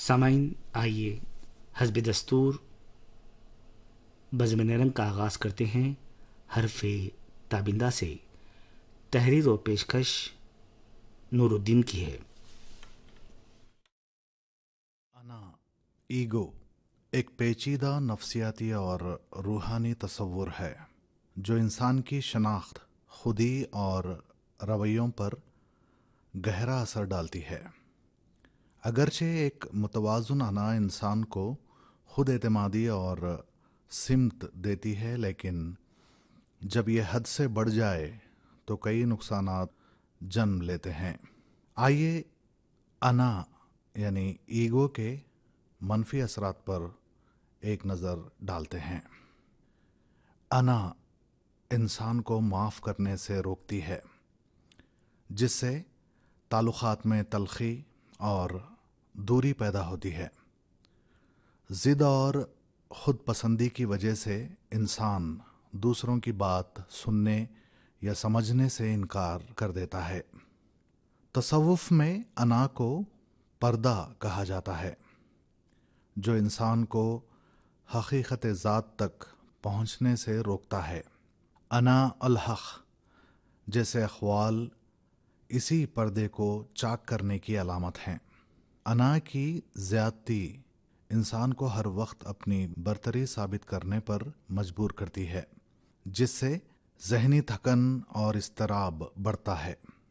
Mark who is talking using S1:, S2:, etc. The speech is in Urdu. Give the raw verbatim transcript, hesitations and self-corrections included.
S1: سامعین، آئیے حسب دستور بزم رنگ کا آغاز کرتے ہیں حرف تابندہ سے۔ تحریر و پیشکش نور الدین کی ہے۔
S2: انا، ایگو، ایک پیچیدہ نفسیاتی اور روحانی تصور ہے جو انسان کی شناخت، خودی اور رویوں پر گہرا اثر ڈالتی ہے۔ اگرچہ ایک متوازن انا انسان کو خود اعتمادی اور سمت دیتی ہے، لیکن جب یہ حد سے بڑھ جائے تو کئی نقصانات جنم لیتے ہیں۔ آئیے انا یعنی ایگو کے منفی اثرات پر ایک نظر ڈالتے ہیں۔ انا انسان کو معاف کرنے سے روکتی ہے، جس سے تعلقات میں تلخی اور دوری پیدا ہوتی ہے۔ ضد اور خود پسندی کی وجہ سے انسان دوسروں کی بات سننے یا سمجھنے سے انکار کر دیتا ہے۔ تصوف میں انا کو پردہ کہا جاتا ہے، جو انسان کو حقیقت ذات تک پہنچنے سے روکتا ہے۔ انا الحق جیسے اقوال اسی پردے کو چاک کرنے کی علامت ہیں۔ انا کی زیادتی انسان کو ہر وقت اپنی برتری ثابت کرنے پر مجبور کرتی ہے، جس سے ذہنی تھکن اور اضطراب بڑھتا ہے۔